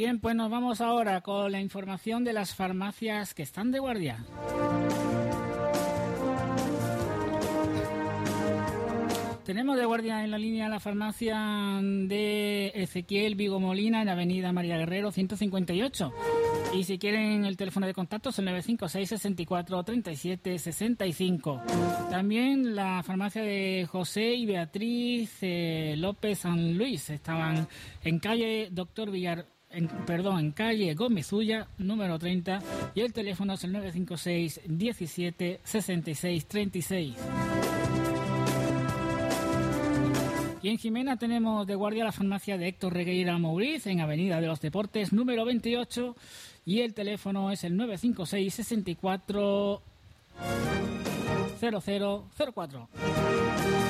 Bien, pues nos vamos ahora con la información de las farmacias que están de guardia. Tenemos de guardia en la línea la farmacia de Ezequiel Vigo Molina en Avenida María Guerrero 158. Y si quieren el teléfono de contacto es el 956 64 37 65. También la farmacia de José y Beatriz López San Luis estaban en calle Doctor Villar, en calle Gómez Ulla, número 30, y el teléfono es el 956 17 66 36. Y en Jimena tenemos de guardia la farmacia de Héctor Regueira Mouriz en Avenida de los Deportes número 28 y el teléfono es el 956 64 0004.